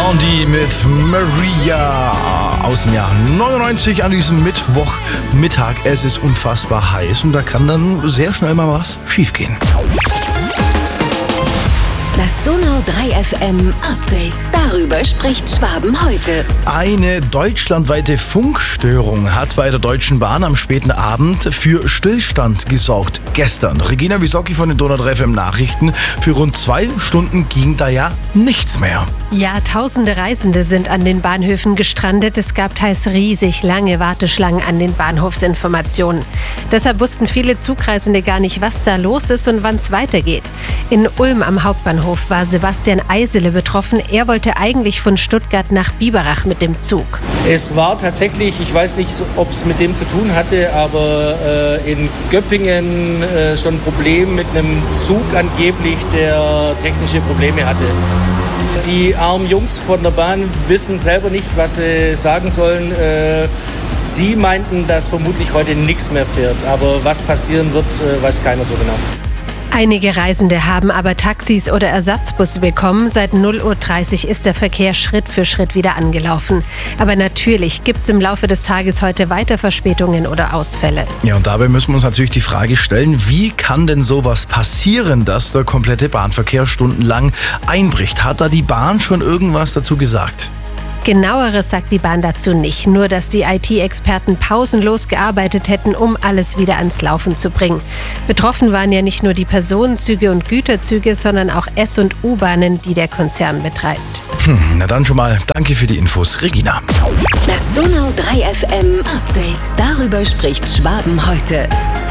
Blondie mit Maria aus dem Jahr 99 an diesem Mittwochmittag. Es ist unfassbar heiß und da kann dann sehr schnell mal was schiefgehen. Das Donau 3 FM Update. Darüber spricht Schwaben heute. Eine deutschlandweite Funkstörung hat bei der Deutschen Bahn am späten Abend für Stillstand gesorgt. Gestern. Regina Wisocki von den Donau 3 FM Nachrichten. Für rund 2 Stunden ging da ja nichts mehr. Ja, tausende Reisende sind an den Bahnhöfen gestrandet. Es gab teils riesig lange Warteschlangen an den Bahnhofsinformationen. Deshalb wussten viele Zugreisende gar nicht, was da los ist und wann es weitergeht. In Ulm am Hauptbahnhof war Sebastian Eisele betroffen. Er wollte eigentlich von Stuttgart nach Biberach mit dem Zug. Es war tatsächlich, ich weiß nicht, ob es mit dem zu tun hatte, aber in Göppingen schon ein Problem mit einem Zug angeblich, der technische Probleme hatte. Die armen Jungs von der Bahn wissen selber nicht, was sie sagen sollen. Sie meinten, dass vermutlich heute nichts mehr fährt. Aber was passieren wird, weiß keiner so genau. Einige Reisende haben aber Taxis oder Ersatzbusse bekommen. Seit 0:30 Uhr ist der Verkehr Schritt für Schritt wieder angelaufen. Aber natürlich gibt es im Laufe des Tages heute weiter Verspätungen oder Ausfälle. Ja, und dabei müssen wir uns natürlich die Frage stellen, wie kann denn sowas passieren, dass der komplette Bahnverkehr stundenlang einbricht? Hat da die Bahn schon irgendwas dazu gesagt? Genaueres sagt die Bahn dazu nicht, nur dass die IT-Experten pausenlos gearbeitet hätten, um alles wieder ans Laufen zu bringen. Betroffen waren ja nicht nur die Personenzüge und Güterzüge, sondern auch S- und U-Bahnen, die der Konzern betreibt. Na dann schon mal danke für die Infos, Regina. Das Donau 3 FM Update. Darüber spricht Schwaben heute.